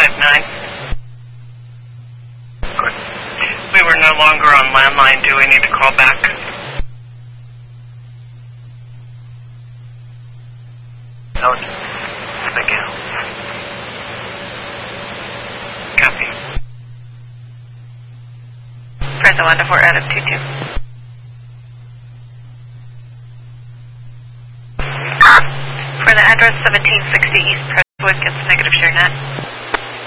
Good. We were no longer on landline. Do we need to call back? No. Again. Copy. Press 1 to 4 out of 22. For the address 1760 East Prestwick, it's negative share net.